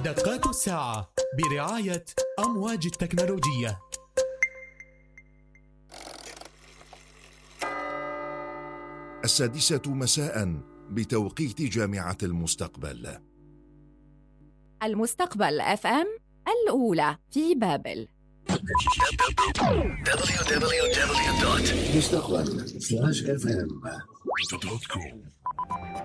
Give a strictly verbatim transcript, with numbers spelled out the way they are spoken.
دقات الساعة برعاية أمواج التكنولوجية. السادسة مساء بتوقيت جامعة المستقبل. المستقبل اف ام الأولى في بابل. دبليو دبليو دبليو دوت مستقبل سلاش اف ام دوت كوم